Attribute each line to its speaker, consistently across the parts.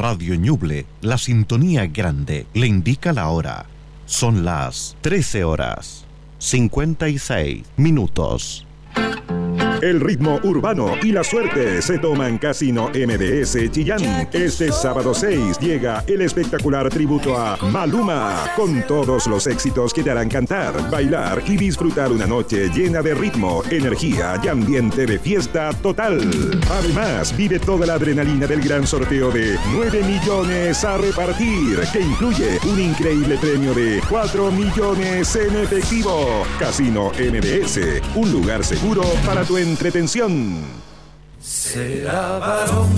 Speaker 1: Radio Ñuble, la sintonía grande, le indica la hora. Son las 13 horas, 56 minutos.
Speaker 2: El ritmo urbano y la suerte se toman Casino MBS Chillán. Este sábado 6 llega el espectacular tributo a Maluma, con todos los éxitos que te harán cantar, bailar y disfrutar una noche llena de ritmo, energía y ambiente de fiesta total. Además, vive toda la adrenalina del gran sorteo de 9 millones a repartir, que incluye un increíble premio de 4 millones en efectivo. Casino MBS, un lugar seguro para tu entretención.
Speaker 3: Será varón,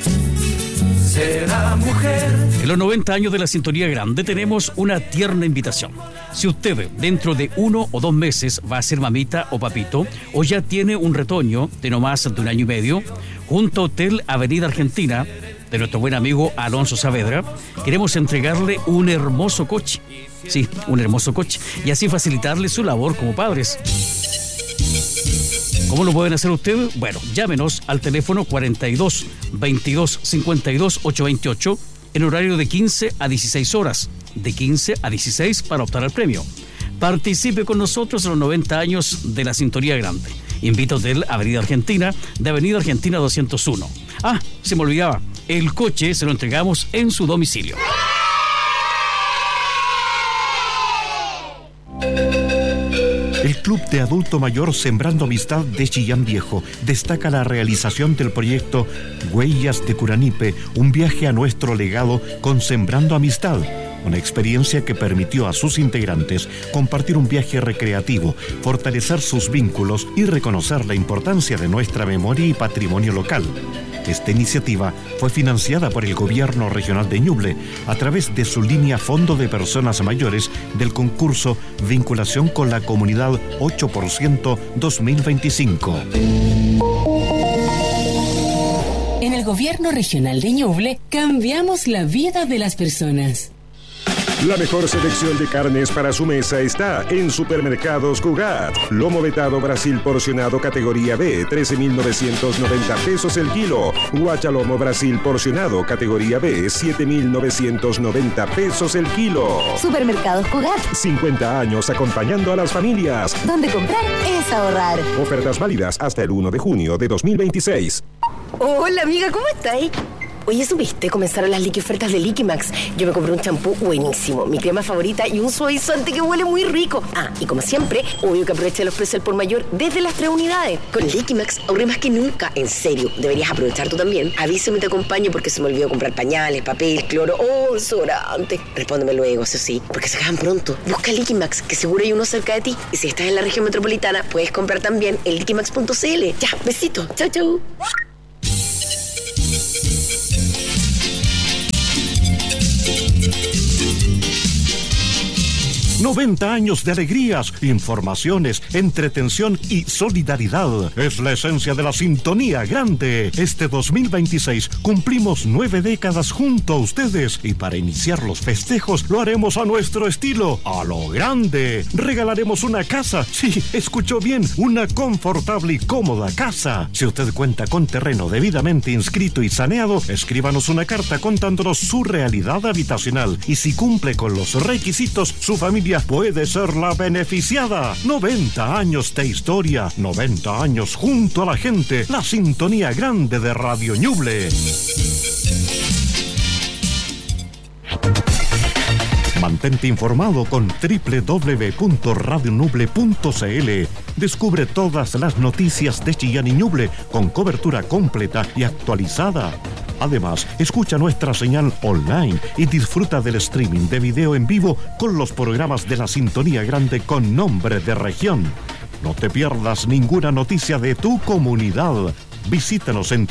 Speaker 3: será mujer.
Speaker 4: En los 90 años de la Sintonía Grande tenemos una tierna invitación. Si usted dentro de 1 o 2 meses va a ser mamita o papito, o ya tiene un retoño de no más de 1 año y medio, junto a Hotel Avenida Argentina, de nuestro buen amigo Alonso Saavedra, queremos entregarle un hermoso coche. Sí, un hermoso coche. Y así facilitarle su labor como padres. ¿Cómo lo pueden hacer ustedes? Bueno, llámenos al teléfono 42 22 52 828 en horario de 15 a 16 horas, de 15 a 16 para optar al premio. Participe con nosotros en los 90 años de la Sintonía Grande. Invito del Avenida Argentina, de Avenida Argentina 201. Ah, se me olvidaba, el coche se lo entregamos en su domicilio.
Speaker 1: El Club de Adulto Mayor Sembrando Amistad de Chillán Viejo destaca la realización del proyecto Huellas de Curanipe, un viaje a nuestro legado con Sembrando Amistad. Una experiencia que permitió a sus integrantes compartir un viaje recreativo, fortalecer sus vínculos y reconocer la importancia de nuestra memoria y patrimonio local. Esta iniciativa fue financiada por el Gobierno Regional de Ñuble a través de su línea Fondo de Personas Mayores del concurso Vinculación con la Comunidad 8% 2025.
Speaker 5: En el Gobierno Regional de Ñuble cambiamos la vida de las personas.
Speaker 2: La mejor selección de carnes para su mesa está en Supermercados Cugat. Lomo vetado Brasil porcionado categoría B, 13.990 pesos el kilo. Guachalomo Brasil porcionado categoría B, 7.990 pesos el kilo.
Speaker 6: Supermercados Cugat.
Speaker 2: 50 años acompañando a las familias.
Speaker 6: Donde comprar es ahorrar.
Speaker 2: Ofertas válidas hasta el 1 de junio de 2026.
Speaker 7: Hola amiga, ¿cómo estáis? Oye, ¿supiste? Comenzaron las ofertas de Liquimax. Yo me compré un champú buenísimo, mi crema favorita y un suavizante que huele muy rico. Ah, y como siempre, obvio que aproveché los precios al por mayor desde las 3 unidades. Con Liquimax ahorré más que nunca. En serio, deberías aprovechar tú también. Avísame y te acompaño porque se me olvidó comprar pañales, papel, cloro o desodorante. Respóndeme luego, eso sí, porque se acaban pronto. Busca Liquimax, que seguro hay uno cerca de ti. Y si estás en la región metropolitana, puedes comprar también en liquimax.cl. Ya, besito. Chau, chau.
Speaker 1: 90 años de alegrías, informaciones, entretención y solidaridad. Es la esencia de la Sintonía Grande. Este 2026 cumplimos 9 décadas junto a ustedes y para iniciar los festejos lo haremos a nuestro estilo, a lo grande. Regalaremos una casa. Sí, escuchó bien, una confortable y cómoda casa. Si usted cuenta con terreno debidamente inscrito y saneado, escríbanos una carta contándonos su realidad habitacional y si cumple con los requisitos, su familia puede ser la beneficiada. 90 años de historia, 90 años junto a la gente, la Sintonía Grande de Radio Ñuble. Mantente informado con www.radioñuble.cl. Descubre todas las noticias de Chillán y Ñuble con cobertura completa y actualizada. Además, escucha nuestra señal online y disfruta del streaming de video en vivo con los programas de la Sintonía Grande con nombre de región. No te pierdas ninguna noticia de tu comunidad. Visítanos en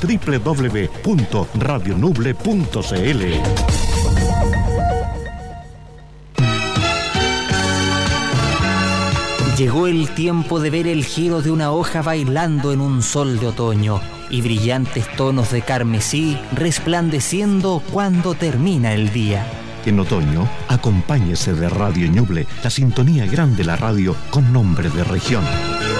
Speaker 1: www.radioñuble.cl.
Speaker 8: Llegó el tiempo de ver el giro de una hoja bailando en un sol de otoño y brillantes tonos de carmesí resplandeciendo cuando termina el día.
Speaker 1: En otoño, acompáñese de Radio Ñuble, la Sintonía Grande, la radio con nombre de región.